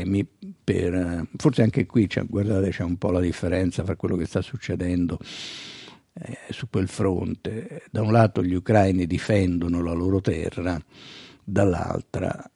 temi forse anche qui guardate, c'è un po' la differenza fra quello che sta succedendo su quel fronte. Da un lato gli ucraini difendono la loro terra, dall'altra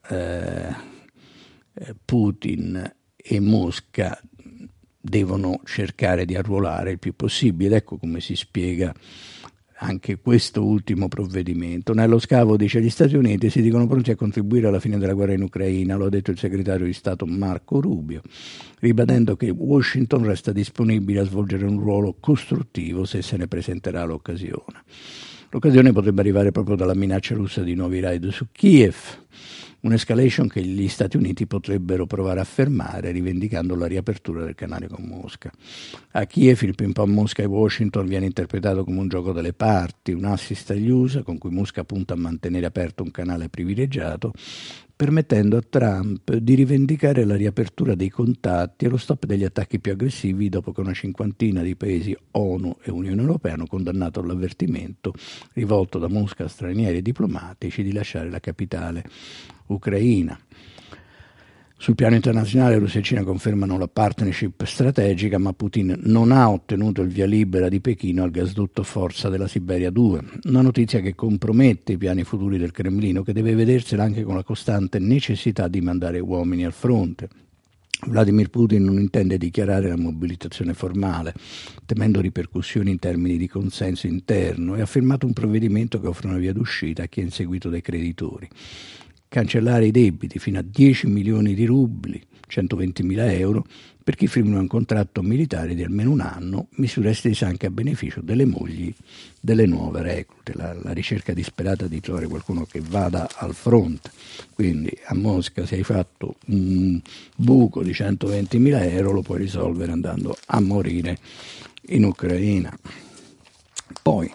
Putin e Mosca devono cercare di arruolare il più possibile. Ecco come si spiega anche questo ultimo provvedimento. Nello scavo dice: gli Stati Uniti si dicono pronti a contribuire alla fine della guerra in Ucraina, lo ha detto il segretario di Stato Marco Rubio, ribadendo che Washington resta disponibile a svolgere un ruolo costruttivo se se ne presenterà l'occasione. L'occasione potrebbe arrivare proprio dalla minaccia russa di nuovi raid su Kiev, un'escalation che gli Stati Uniti potrebbero provare a fermare, rivendicando la riapertura del canale con Mosca. A Kiev il ping pong Mosca e Washington viene interpretato come un gioco delle parti, un assist agli USA con cui Mosca punta a mantenere aperto un canale privilegiato, permettendo a Trump di rivendicare la riapertura dei contatti e lo stop degli attacchi più aggressivi dopo che una cinquantina di paesi ONU e Unione Europea hanno condannato l'avvertimento rivolto da Mosca a stranieri diplomatici di lasciare la capitale ucraina. Sul piano internazionale Russia e Cina confermano la partnership strategica, ma Putin non ha ottenuto il via libera di Pechino al gasdotto Forza della Siberia 2, una notizia che compromette i piani futuri del Cremlino, che deve vedersela anche con la costante necessità di mandare uomini al fronte. Vladimir Putin non intende dichiarare la mobilitazione formale, temendo ripercussioni in termini di consenso interno, e ha firmato un provvedimento che offre una via d'uscita a chi è inseguito dai creditori. Cancellare i debiti fino a 10 milioni di rubli, 120.000 euro, per chi firma un contratto militare di almeno un anno, misura estesa anche a beneficio delle mogli delle nuove reclute. La ricerca disperata di trovare qualcuno che vada al fronte. Quindi a Mosca, se hai fatto un buco di 120.000 euro, lo puoi risolvere andando a morire in Ucraina. Poi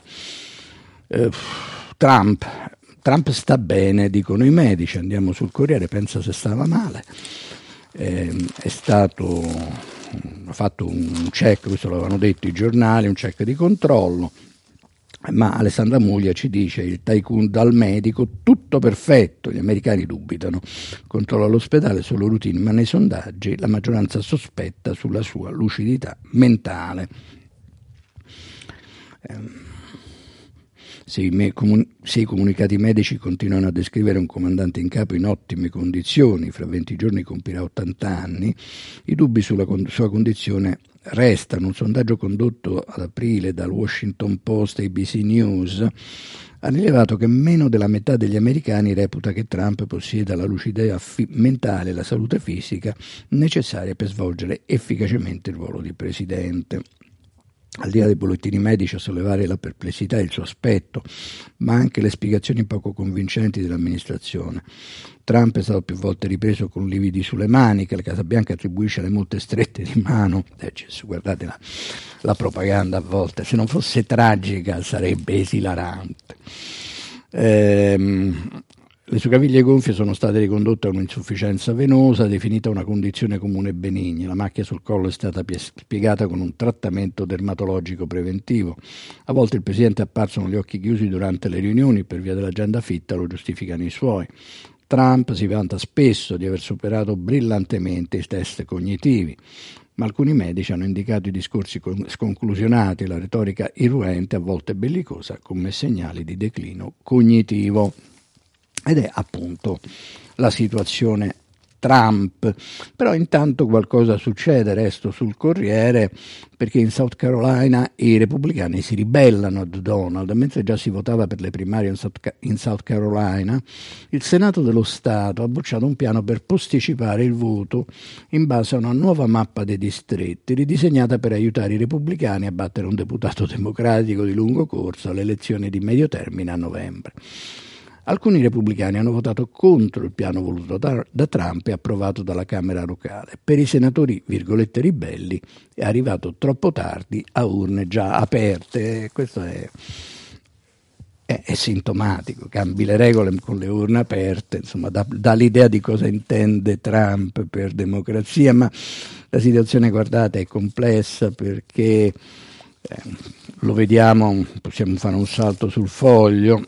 Trump sta bene, dicono i medici. Andiamo sul Corriere, pensa se stava male. Ha fatto un check, questo l'avevano detto i giornali, un check di controllo, ma Alessandra Muglia ci dice: il tycoon dal medico, tutto perfetto, gli americani dubitano, controllo all'ospedale, solo routine, ma nei sondaggi la maggioranza sospetta sulla sua lucidità mentale. Se i comunicati medici continuano a descrivere un comandante in capo in ottime condizioni, fra 20 giorni compirà 80 anni, i dubbi sulla sua condizione restano. Un sondaggio condotto ad aprile dal Washington Post e ABC News ha rilevato che meno della metà degli americani reputa che Trump possieda la lucidità mentale e la salute fisica necessarie per svolgere efficacemente il ruolo di presidente. Al di là dei bollettini medici a sollevare la perplessità e il sospetto, ma anche le spiegazioni poco convincenti dell'amministrazione. Trump è stato più volte ripreso con lividi sulle maniche, la Casa Bianca attribuisce le molte strette di mano. Guardate la propaganda a volte, se non fosse tragica sarebbe esilarante. Le sue caviglie gonfie sono state ricondotte a un'insufficienza venosa, definita una condizione comune benigna. La macchia sul collo è stata spiegata con un trattamento dermatologico preventivo. A volte il presidente è apparso con gli occhi chiusi durante le riunioni, per via dell'agenda fitta lo giustificano i suoi. Trump si vanta spesso di aver superato brillantemente i test cognitivi, ma alcuni medici hanno indicato i discorsi sconclusionati e la retorica irruente, a volte bellicosa, come segnali di declino cognitivo. Ed è appunto la situazione Trump. Però intanto qualcosa succede, resto sul Corriere, perché in South Carolina i repubblicani si ribellano a Donald. Mentre già si votava per le primarie in South Carolina, il Senato dello Stato ha bocciato un piano per posticipare il voto in base a una nuova mappa dei distretti, ridisegnata per aiutare i repubblicani a battere un deputato democratico di lungo corso alle elezioni di medio termine a novembre. Alcuni repubblicani hanno votato contro il piano voluto da Trump e approvato dalla Camera locale. Per i senatori, virgolette, ribelli, è arrivato troppo tardi a urne già aperte. Questo è sintomatico. Cambi le regole con le urne aperte, insomma, dà l'idea di cosa intende Trump per democrazia, ma la situazione, guardate, è complessa perché lo vediamo, possiamo fare un salto sul Foglio.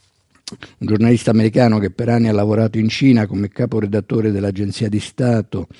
Un giornalista americano che per anni ha lavorato in Cina come caporedattore dell'agenzia di Stato